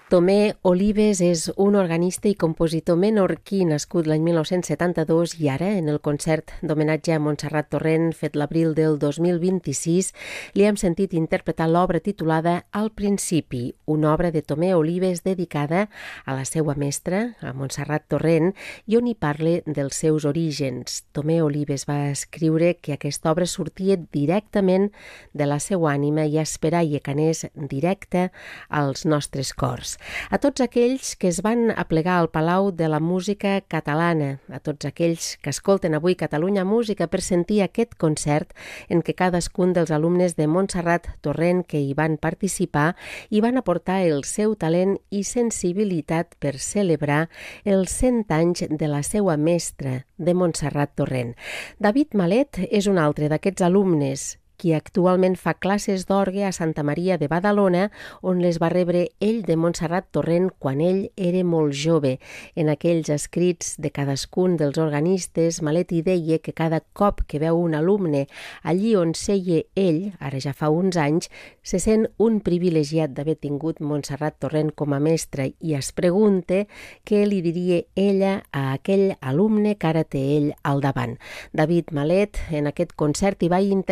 Tomé Olives és un organista i compositor menorquí nascut l'any 1972 i ara, en el concert d'homenatge a Montserrat Torrent fet l'abril del 2026, li hem sentit interpretar l'obra titulada Al principi, una obra de Tomé Olives dedicada a la seva mestra, a Montserrat Torrent, i on hi parla dels seus orígens. Tomé Olives va escriure que aquesta obra sortia directament de la seva ànima i esperaia que anés directe als nostres cors. A tots aquells que es van aplegar al Palau de la Música Catalana, a tots aquells que escolten avui Catalunya Música per sentir aquest concert en què cadascun dels alumnes de Montserrat Torrent que hi van participar hi van aportar el seu talent i sensibilitat per celebrar els 100 anys de la seva mestra, de Montserrat Torrent. David Malet és un altre d'aquests alumnes qui actualment fa classes d'orgue a Santa Maria de Badalona, on les va rebre ell de Montserrat Torrent quan ell era molt jove. En aquells escrits de cadascun dels organistes, Malet hi deia que cada cop que veu un alumne allí on seia ell, ara ja fa uns anys, se sent un privilegiat d'haver tingut Montserrat Torrent com a mestra i es pregunta què li diria ella a aquell alumne que ara té ell al davant. David Malet, en aquest concert, hi va